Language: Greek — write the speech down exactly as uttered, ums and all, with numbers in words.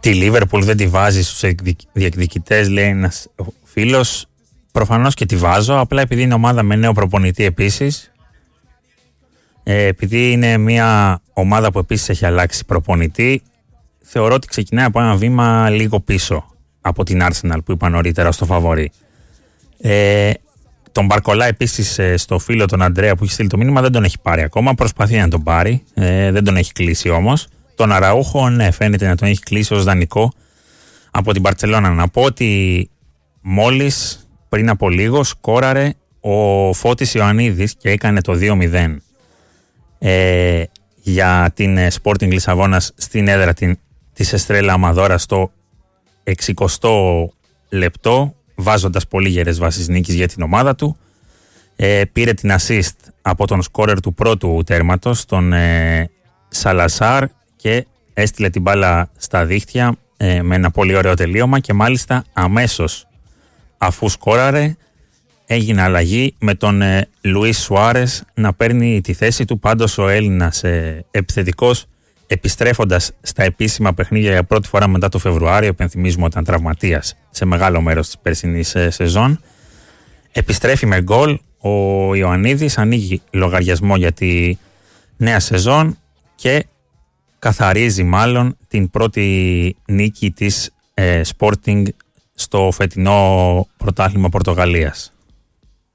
Τη Λίβερπουλ δεν τη βάζει στους διεκδικητές, λέει ένας φίλος. Προφανώς και τη βάζω, απλά επειδή είναι ομάδα με νέο προπονητή επίσης. Ε, επειδή είναι μια ομάδα που επίσης έχει αλλάξει προπονητή, θεωρώ ότι ξεκινάει από ένα βήμα λίγο πίσω από την Arsenal που είπα νωρίτερα στο φαβορί. Ε, τον Μπαρκολά επίσης ε, στο φίλο τον Αντρέα που έχει στείλει το μήνυμα δεν τον έχει πάρει ακόμα, προσπαθεί να τον πάρει, ε, δεν τον έχει κλείσει όμως. Τον Αραούχο, ναι, φαίνεται να τον έχει κλείσει ως δανεικό από την Μπαρτσελώνα. Να πω ότι μόλις πριν από λίγο σκόραρε ο Φώτης Ιωαννίδης και έκανε το δύο μηδέν ε, για την Sporting Λισαβόνας στην έδρα την, της Εστρέλα Αμαδόρα στο εξηκοστό λεπτό, βάζοντας πολύ γερές βάσεις νίκης για την ομάδα του. Ε, πήρε την assist από τον σκόρερ του πρώτου τέρματος, τον ε, Σαλασάρ, και έστειλε την μπάλα στα δίχτυα ε, με ένα πολύ ωραίο τελείωμα και μάλιστα αμέσως αφού σκόραρε έγινε αλλαγή με τον ε, Λουίς Σουάρες να παίρνει τη θέση του. Πάντως ο Έλληνας ε, επιθετικός, επιστρέφοντας στα επίσημα παιχνίδια για πρώτη φορά μετά το Φεβρουάριο, επενθυμίζουμε ότι ήταν τραυματίας σε μεγάλο μέρος της περσινής ε, σεζόν, επιστρέφει με γκολ. Ο Ιωαννίδης ανοίγει λογαριασμό για τη νέα σεζόν και καθαρίζει μάλλον την πρώτη νίκη της ε, Sporting στο φετινό πρωτάθλημα Πορτογαλίας.